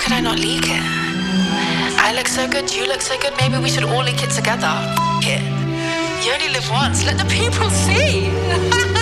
could I not leak it? I look so good, you look so good, maybe we should all link it together. F it. You only live once, let the people see.